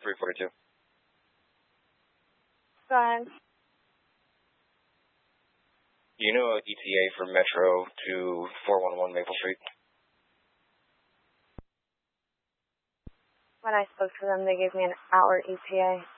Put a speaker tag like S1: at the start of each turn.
S1: 342.
S2: Go ahead.
S1: You know ETA from Metro to 411 Maple Street?
S2: When I spoke to them, they gave me an hour ETA.